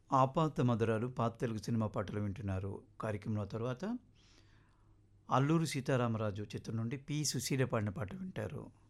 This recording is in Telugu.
ఆపాత మధురాలు పాత తెలుగు సినిమా పాటలు వింటున్నారు. కార్యక్రమంలో తర్వాత అల్లూరి సీతారామరాజు చిత్రం నుండి పి. సుశీల పాడిన పాట వింటారు.